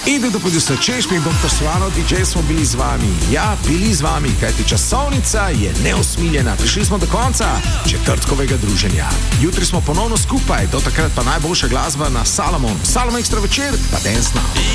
Ide do producer Češmi, Dr. Svano, DJ smo bili z vami. Ja, bili z vami, kajti časovnica je neusmiljena. Prišli smo do konca četrtkovega druženja. Jutri smo ponovno skupaj, do takrat pa najboljša glasba na Salomon. Salomon Ekstra večer, pa Dance Now.